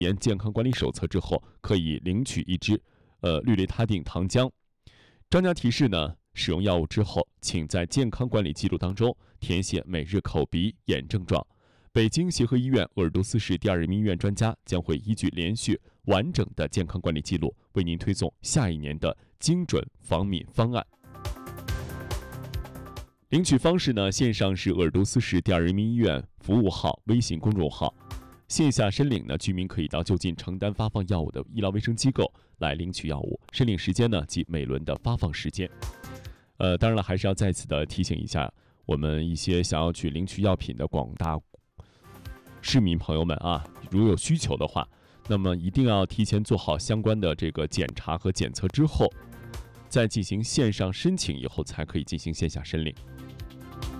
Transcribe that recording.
验健康管理手册之后，可以领取一支氯雷他定糖浆。专家提示呢，使用药物之后，请在健康管理记录当中填写每日口鼻眼症状。北京协和医院鄂尔多斯市第二人民医院专家将会依据连续完整的健康管理记录，为您推送下一年的精准防敏方案。领取方式呢，线上是鄂尔多斯市第二人民医院服务号微信公众号，线下申领呢，居民可以到就近承担发放药物的医疗卫生机构来领取药物，申领时间呢即每轮的发放时间。当然了，还是要再次的提醒一下我们一些想要去领取药品的广大市民朋友们啊，如有需求的话，那么一定要提前做好相关的这个检查和检测之后，再进行线上申请，以后才可以进行线下申领。